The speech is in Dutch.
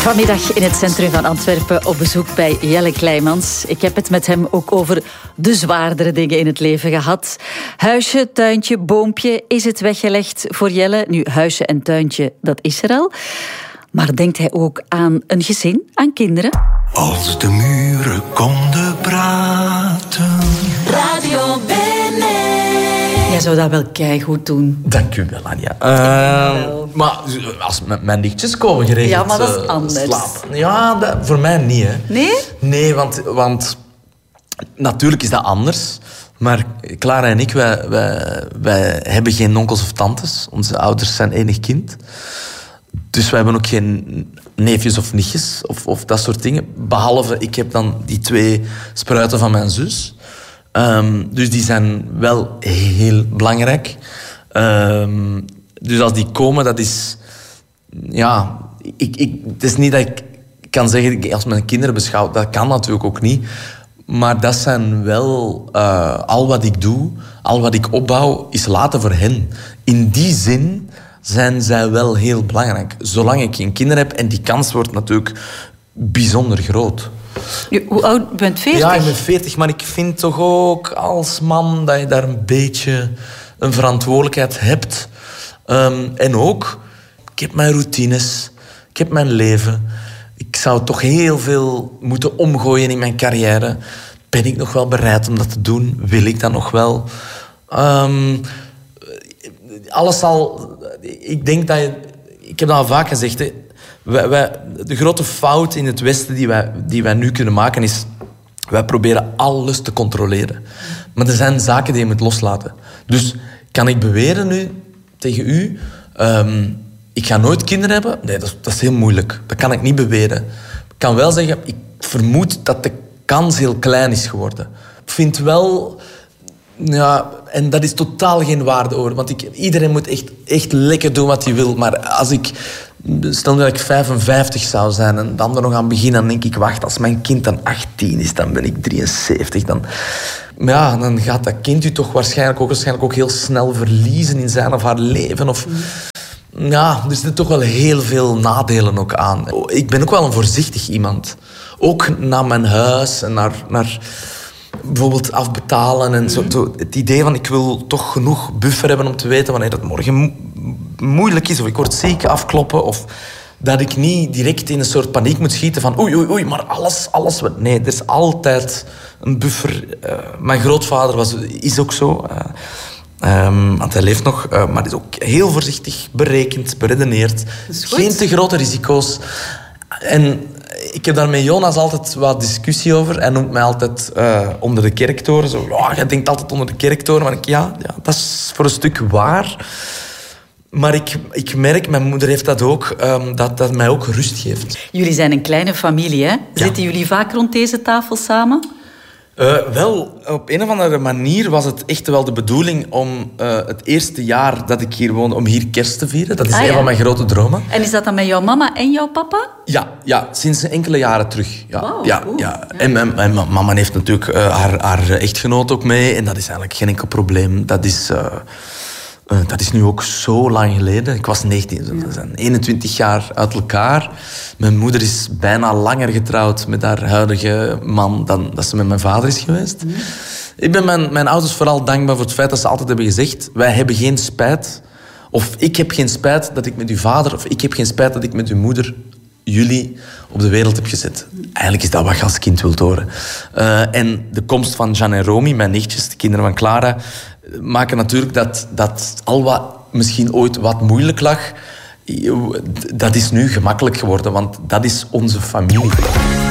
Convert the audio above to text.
Vanmiddag in het centrum van Antwerpen op bezoek bij Jelle Kleijmans. Ik heb het met hem ook over de zwaardere dingen in het leven gehad. Huisje, tuintje, boompje, is het weggelegd voor Jelle? Nu, huisje en tuintje, dat is er al. Maar denkt hij ook aan een gezin, aan kinderen? Als de muren konden praten. Radio Bene. Jij zou dat wel keigoed doen. Dank u wel, Anja. Maar als mijn nichtjes komen geregeld ja, maar dat is anders. Slapen. Ja, voor mij niet. Hè. Nee? Nee, want natuurlijk is dat anders. Maar Clara en ik, wij hebben geen onkels of tantes. Onze ouders zijn enig kind. Dus wij hebben ook geen neefjes of nichtjes of dat soort dingen. Behalve, ik heb dan die 2 spruiten van mijn zus. Dus die zijn wel heel belangrijk. Dus als die komen, dat is... Ja, het is niet dat ik kan zeggen, als mijn kinderen beschouw, dat kan natuurlijk ook niet. Maar dat zijn wel... al wat ik doe, al wat ik opbouw, is later voor hen. In die zin zijn zij wel heel belangrijk. Zolang ik geen kinderen heb. En die kans wordt natuurlijk bijzonder groot. Hoe oud bent 40? Ja, ik ben 40, maar ik vind toch ook als man dat je daar een beetje een verantwoordelijkheid hebt. En ook, ik heb mijn routines, ik heb mijn leven. Ik zou toch heel veel moeten omgooien in mijn carrière. Ben ik nog wel bereid om dat te doen? Wil ik dat nog wel? Alles al... Ik denk dat je... Ik heb dat al vaak gezegd, hè. De grote fout in het Westen die wij nu kunnen maken is... Wij proberen alles te controleren. Maar er zijn zaken die je moet loslaten. Dus kan ik beweren nu tegen u... ik ga nooit kinderen hebben? Nee, dat is heel moeilijk. Dat kan ik niet beweren. Ik kan wel zeggen, ik vermoed dat de kans heel klein is geworden. Ik vind wel... Ja, en dat is totaal geen waardeoordeel. Want iedereen moet echt lekker doen wat hij wil. Maar als ik... Stel nu dat ik 55 zou zijn en dan er nog aan begin, dan denk ik, wacht, als mijn kind dan 18 is, dan ben ik 73. Dan gaat dat kind u toch waarschijnlijk ook heel snel verliezen in zijn of haar leven. Of... Ja, er zitten toch wel heel veel nadelen ook aan. Ik ben ook wel een voorzichtig iemand. Ook naar mijn huis en naar bijvoorbeeld afbetalen en zo. Het idee van, ik wil toch genoeg buffer hebben om te weten wanneer het morgen moeilijk is, of ik word ziek, afkloppen, of dat ik niet direct in een soort paniek moet schieten van oei, maar alles... Nee, er is altijd een buffer. Mijn grootvader is ook zo, want hij leeft nog, maar is ook heel voorzichtig, berekend, beredeneerd. Geen te grote risico's. En ik heb daar met Jonas altijd wat discussie over. Hij noemt mij altijd onder de kerktoren. Zo, jij denkt altijd onder de kerktoren. Maar ja, dat is voor een stuk waar. Maar ik merk, mijn moeder heeft dat ook, dat mij ook rust geeft. Jullie zijn een kleine familie, hè? Zitten jullie vaak rond deze tafel samen? Wel, op een of andere manier was het echt wel de bedoeling om het eerste jaar dat ik hier woonde, om hier kerst te vieren. Dat is een van mijn grote dromen. En is dat dan met jouw mama en jouw papa? Ja, sinds enkele jaren terug. Ja, wow, ja. En mijn mama heeft natuurlijk haar echtgenoot ook mee. En dat is eigenlijk geen enkel probleem. Dat is nu ook zo lang geleden. Ik was 19, we zijn 21 jaar uit elkaar. Mijn moeder is bijna langer getrouwd met haar huidige man dan dat ze met mijn vader is geweest. Ik ben mijn ouders vooral dankbaar voor het feit dat ze altijd hebben gezegd, wij hebben geen spijt. Of ik heb geen spijt dat ik met uw vader, of ik heb geen spijt dat ik met uw moeder jullie op de wereld heb gezet. Eigenlijk is dat wat je als kind wilt horen. En de komst van Jan en Romy, mijn nichtjes, de kinderen van Clara, maken natuurlijk dat al wat misschien ooit wat moeilijk lag, dat is nu gemakkelijk geworden, want dat is onze familie.